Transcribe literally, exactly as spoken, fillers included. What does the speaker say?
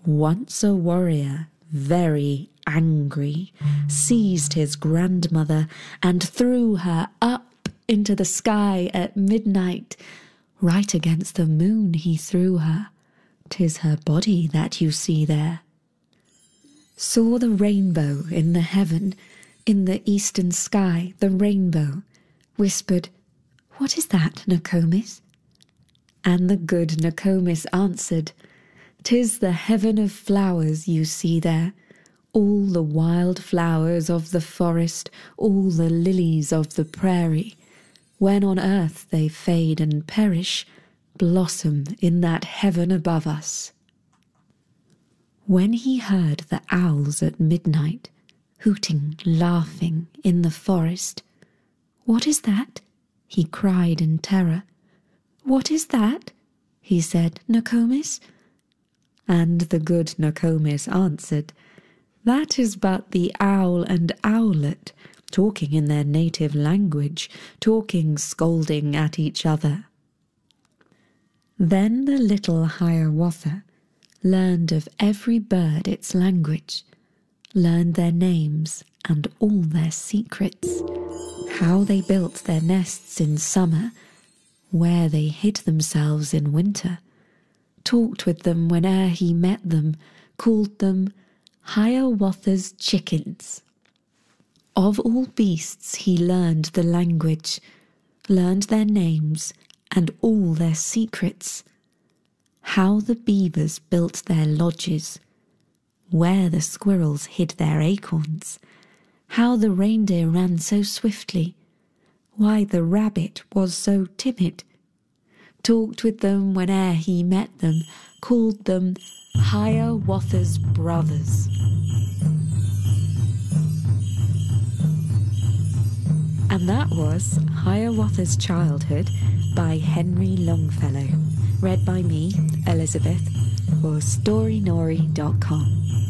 Once a warrior, very angry, seized his grandmother and threw her up into the sky at midnight. Right against the moon he threw her. 'Tis her body that you see there. Saw the rainbow in the heaven, in the eastern sky, the rainbow. Whispered, "What is that, Nokomis?" And the good Nokomis answered, "'Tis the heaven of flowers you see there, all the wild flowers of the forest, all the lilies of the prairie. When on earth they fade and perish, blossom in that heaven above us." When he heard the owls at midnight, hooting, laughing in the forest, "What is that?" he cried in terror. "What is that?" he said, "Nokomis?" And the good Nokomis answered, "That is but the owl and owlet, talking in their native language, talking, scolding at each other." Then the little Hiawatha learned of every bird its language, learned their names and all their secrets, how they built their nests in summer, where they hid themselves in winter, talked with them whene'er he met them, called them Hiawatha's chickens. Of all beasts he learned the language, learned their names and all their secrets, how the beavers built their lodges, where the squirrels hid their acorns, how the reindeer ran so swiftly, why the rabbit was so timid, talked with them whene'er he met them, called them Hiawatha's brothers. And that was Hiawatha's Childhood by Henry Longfellow, read by me, Elizabeth, for story nori dot com.